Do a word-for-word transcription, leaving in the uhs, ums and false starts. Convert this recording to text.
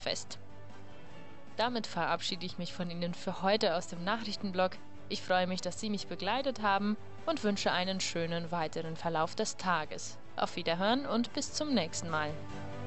fest. Damit verabschiede ich mich von Ihnen für heute aus dem Nachrichtenblog. Ich freue mich, dass Sie mich begleitet haben und wünsche einen schönen weiteren Verlauf des Tages. Auf Wiederhören und bis zum nächsten Mal.